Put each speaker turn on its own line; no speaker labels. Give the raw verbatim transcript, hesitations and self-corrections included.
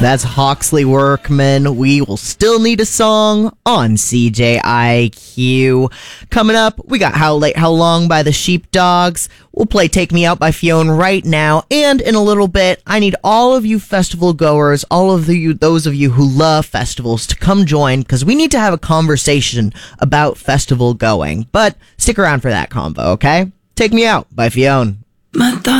That's Hawksley Workman. We will still need a song on C J I Q. Coming up, we got How Late, How Long by the Sheepdogs. We'll play Take Me Out by Fionn right now. And in a little bit, I need all of you festival goers, all of the, those of you who love festivals to come join, because we need to have a conversation about festival going. But stick around for that combo, okay? Take Me Out by Fionn.
My thoughts